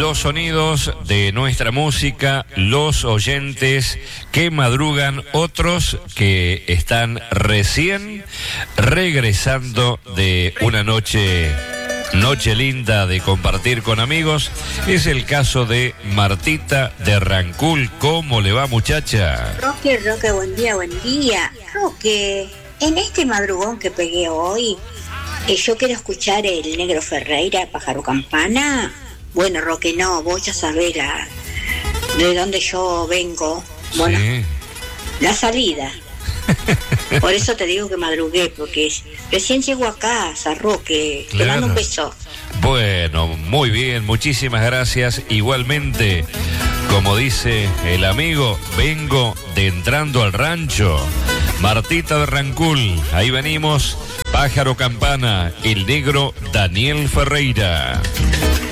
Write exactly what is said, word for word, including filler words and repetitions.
los sonidos de nuestra música, los oyentes que madrugan, otros que están recién regresando de una noche, noche linda de compartir con amigos. Es el caso de Martita de Rancul. ¿Cómo le va, muchacha? Roque, Roque, buen día, buen día. Roque, en este madrugón que pegué hoy, eh, yo quiero escuchar el Negro Ferreira, Pájaro Campana. Bueno, Roque, no, vos ya sabés la, de dónde yo vengo. Bueno, sí. La salida. Por eso te digo que madrugué, porque recién llego a casa, Roque. Claro. Te mando un beso. Bueno, muy bien, muchísimas gracias. Igualmente, como dice el amigo, vengo de entrando al rancho. Martita de Rancul, ahí venimos. Pájaro Campana, el negro Daniel Ferreira.